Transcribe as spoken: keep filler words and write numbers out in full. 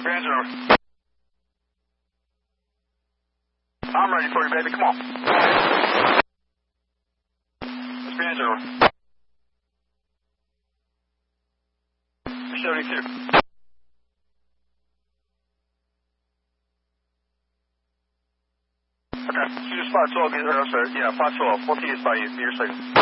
Engine over. I'm ready for you, baby. Come on. Let's be engine over. seventy-two. Okay, so just five twelve, get there, I'm sorry. Yeah, five twelve. We'll see you by you. Be your signal.